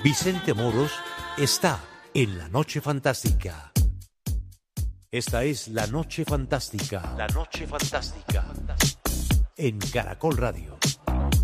Vicente Moros está en La Noche Fantástica. Esta es La Noche Fantástica. La Noche Fantástica. En Caracol Radio.